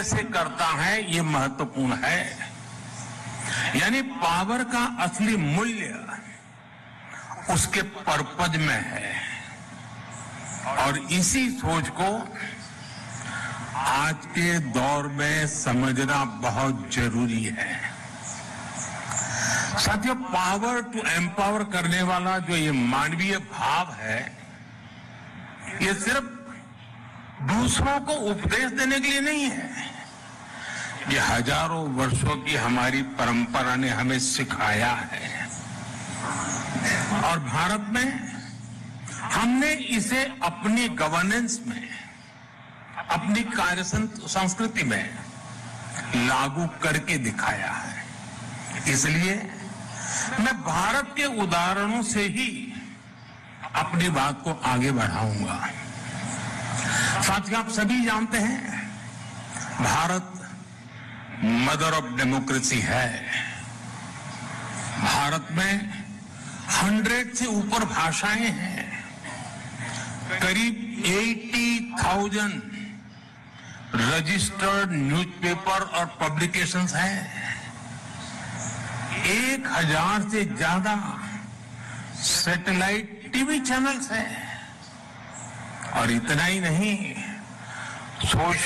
कैसे करता है ये महत्वपूर्ण है। यानी पावर का असली मूल्य उसके पर्पज में है और इसी सोच को आज के दौर में समझना बहुत जरूरी है। साथियों, पावर टू एम्पावर करने वाला जो ये मानवीय भाव है, ये सिर्फ दूसरों को उपदेश देने के लिए नहीं है, ये हजारों वर्षों की हमारी परंपरा ने हमें सिखाया है और भारत में हमने इसे अपनी गवर्नेंस में, अपनी कार्य संस्कृति में लागू करके दिखाया है। इसलिए मैं भारत के उदाहरणों से ही अपनी बात को आगे बढ़ाऊंगा। साथियों, आप सभी जानते हैं भारत मदर ऑफ डेमोक्रेसी है। भारत में 100 से ऊपर भाषाएं हैं, करीब 80,000 रजिस्टर्ड न्यूज़पेपर और पब्लिकेशंस हैं, 1000 से ज्यादा सैटेलाइट टीवी चैनल्स हैं और इतना ही नहीं, सोशल